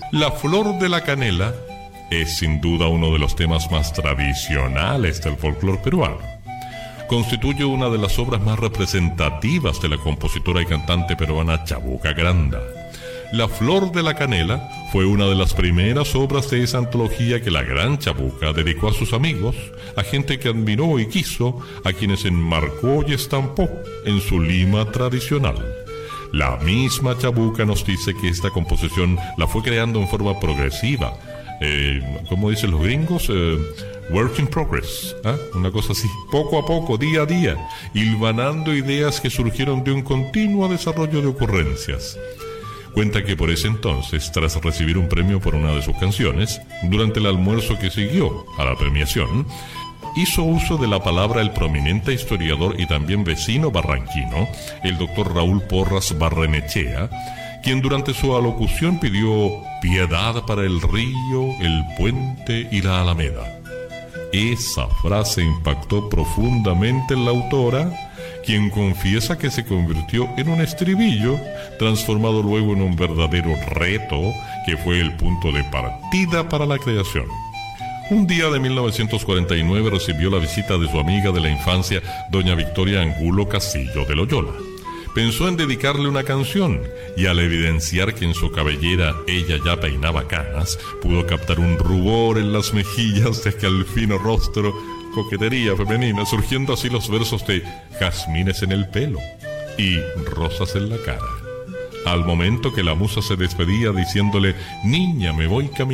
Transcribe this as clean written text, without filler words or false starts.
La flor de la canela es sin duda uno de los temas más tradicionales del folclore peruano. Constituye una de las obras más representativas de la compositora y cantante peruana Chabuca Granda. La flor de la canela fue una de las primeras obras de esa antología que la gran Chabuca dedicó a sus amigos, a gente que admiró y quiso, a quienes enmarcó y estampó en su Lima tradicional. La misma Chabuca nos dice que esta composición la fue creando en forma progresiva, como dicen los gringos, work in progress, una cosa así, poco a poco, día a día, hilvanando ideas que surgieron de un continuo desarrollo de ocurrencias. Cuenta que por ese entonces, tras recibir un premio por una de sus canciones, durante el almuerzo que siguió a la premiación, hizo uso de la palabra el prominente historiador y también vecino barranquino, el doctor Raúl Porras Barrenechea, quien durante su alocución pidió piedad para el río, el puente y la alameda. Esa frase impactó profundamente en la autora, quien confiesa que se convirtió en un estribillo, transformado luego en un verdadero reto, que fue el punto de partida para la creación. Un día de 1949 recibió la visita de su amiga de la infancia, doña Victoria Angulo Castillo de Loyola. Pensó en dedicarle una canción, y al evidenciar que en su cabellera ella ya peinaba canas, pudo captar un rubor en las mejillas de aquel fino rostro, coquetería femenina, surgiendo así los versos de jazmines en el pelo y rosas en la cara. Al momento que la musa se despedía diciéndole, niña, me voy caminando,